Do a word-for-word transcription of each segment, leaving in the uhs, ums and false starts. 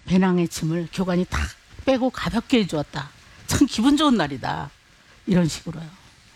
배낭의 짐을 교관이 다 빼고 가볍게 해주었다. 참 기분 좋은 날이다. 이런 식으로요.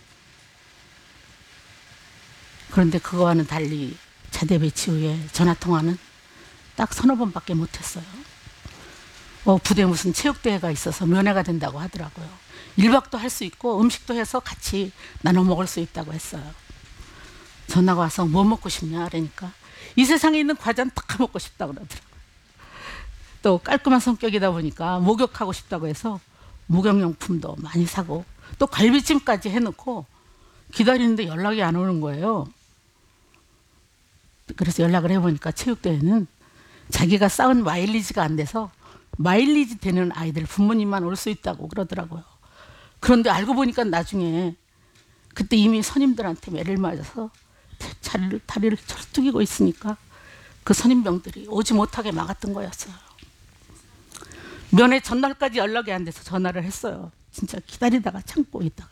그런데 그거와는 달리 자대 배치 후에 전화통화는 딱 서너 번밖에 못했어요. 어, 부대 무슨 체육대회가 있어서 면회가 된다고 하더라고요. 일 박도 할 수 있고 음식도 해서 같이 나눠 먹을 수 있다고 했어요. 전화가 와서 뭐 먹고 싶냐 그러니까 이 세상에 있는 과자는 다 먹고 싶다고 그러더라고요. 또 깔끔한 성격이다 보니까 목욕하고 싶다고 해서 목욕용품도 많이 사고 또 갈비찜까지 해놓고 기다리는데 연락이 안 오는 거예요. 그래서 연락을 해보니까 체육대회는 자기가 쌓은 마일리지가 안 돼서 마일리지 되는 아이들 부모님만 올 수 있다고 그러더라고요. 그런데 알고 보니까 나중에 그때 이미 선임들한테 매를 맞아서 자리를, 다리를 절뚝이고 있으니까 그 선임병들이 오지 못하게 막았던 거였어요. 면회 전날까지 연락이 안 돼서 전화를 했어요. 진짜 기다리다가 참고 있다가.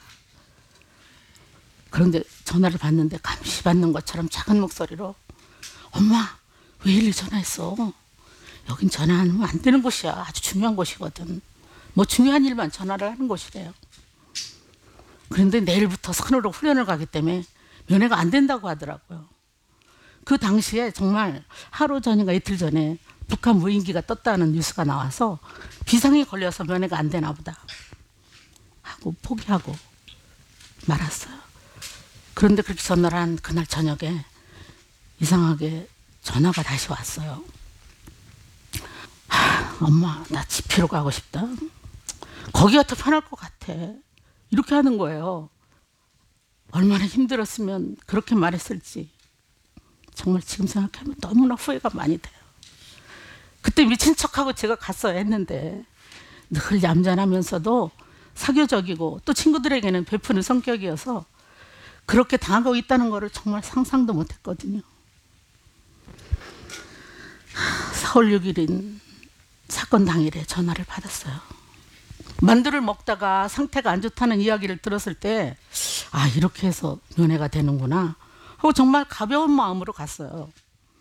그런데 전화를 받는데 감시 받는 것처럼 작은 목소리로 엄마 왜 일일이 전화했어? 여긴 전화하면 안 되는 곳이야. 아주 중요한 곳이거든. 뭐 중요한 일만 전화를 하는 곳이래요. 그런데 내일부터 산으로 훈련을 가기 때문에 면회가 안 된다고 하더라고요. 그 당시에 정말 하루 전인가 이틀 전에 북한 무인기가 떴다는 뉴스가 나와서 비상이 걸려서 면회가 안 되나 보다 하고 포기하고 말았어요. 그런데 그렇게 전화를 한 그날 저녁에 이상하게 전화가 다시 왔어요. 하, 엄마 나 지피로 가고 싶다. 거기가 더 편할 것 같아. 이렇게 하는 거예요. 얼마나 힘들었으면 그렇게 말했을지 정말 지금 생각하면 너무나 후회가 많이 돼요. 그때 미친 척하고 제가 갔어야 했는데 늘 얌전하면서도 사교적이고 또 친구들에게는 베푸는 성격이어서 그렇게 당하고 있다는 거를 정말 상상도 못했거든요. 사월 육일인 사건 당일에 전화를 받았어요. 만두를 먹다가 상태가 안 좋다는 이야기를 들었을 때 아 이렇게 해서 면회가 되는구나 하고 정말 가벼운 마음으로 갔어요.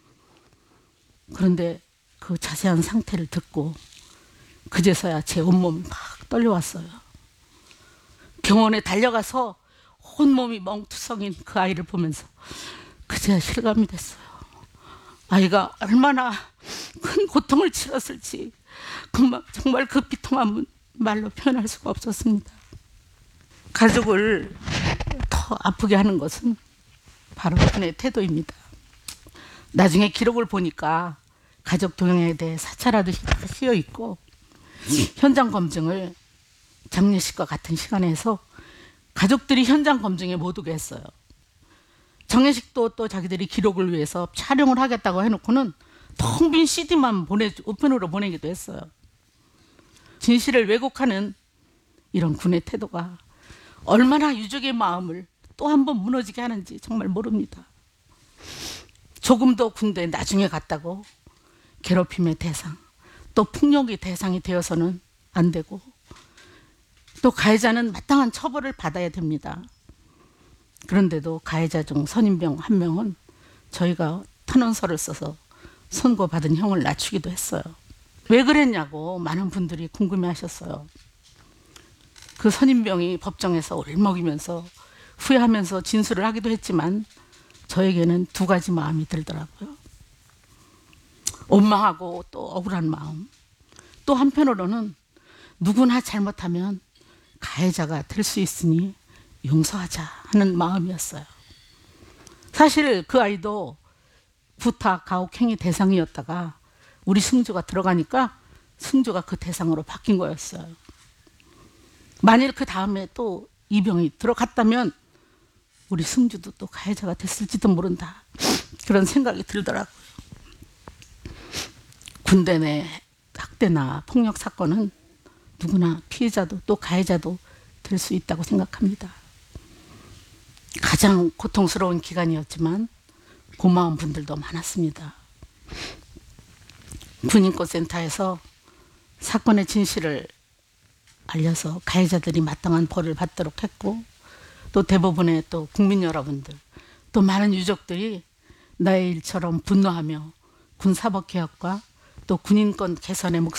그런데 그 자세한 상태를 듣고 그제서야 제 온몸이 막 떨려왔어요. 병원에 달려가서 온몸이 멍투성인 그 아이를 보면서 그제야 실감이 됐어요. 아이가 얼마나 큰 고통을 치렀을지 정말, 정말 그 비통함은 말로 표현할 수가 없었습니다. 가족을 더 아프게 하는 것은 바로 그의 태도입니다. 나중에 기록을 보니까 가족 동향에 대해 사찰하듯이 다 쓰여 있고 현장 검증을 장례식과 같은 시간에 해서 가족들이 현장 검증에 못 오게 했어요. 장례식도 또 자기들이 기록을 위해서 촬영을 하겠다고 해놓고는 텅 빈 씨디만 보내 우편으로 보내기도 했어요. 진실을 왜곡하는 이런 군의 태도가 얼마나 유족의 마음을 또 한 번 무너지게 하는지 정말 모릅니다. 조금 더 군대에 나중에 갔다고 괴롭힘의 대상, 또 폭력의 대상이 되어서는 안 되고 또 가해자는 마땅한 처벌을 받아야 됩니다. 그런데도 가해자 중 선임병 한 명은 저희가 탄원서를 써서 선고받은 형을 낮추기도 했어요. 왜 그랬냐고 많은 분들이 궁금해하셨어요. 그 선임병이 법정에서 울먹이면서 후회하면서 진술을 하기도 했지만 저에게는 두 가지 마음이 들더라고요. 원망하고 또 억울한 마음, 또 한편으로는 누구나 잘못하면 가해자가 될 수 있으니 용서하자 하는 마음이었어요. 사실 그 아이도 부탁, 가혹행위 대상이었다가 우리 승주가 들어가니까 승주가 그 대상으로 바뀐 거였어요. 만일 그 다음에 또 이병이 들어갔다면 우리 승주도 또 가해자가 됐을지도 모른다. 그런 생각이 들더라고요. 군대 내 학대나 폭력 사건은 누구나 피해자도 또 가해자도 될 수 있다고 생각합니다. 가장 고통스러운 기간이었지만 고마운 분들도 많았습니다. 군인권센터에서 사건의 진실을 알려서 가해자들이 마땅한 벌을 받도록 했고 또 대부분의 또 국민 여러분들 또 많은 유족들이 나의 일처럼 분노하며 군사법개혁과 또 군인권 개선의 목